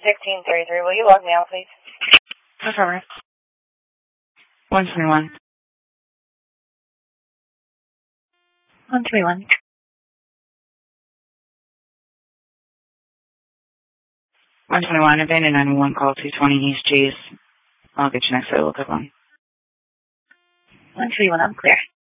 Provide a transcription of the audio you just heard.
1633. Will you log me out, please? Affirmative. 121. 131. 121, abandoned 911, call 220 East G's. I'll get you next available one. 131, I'm clear.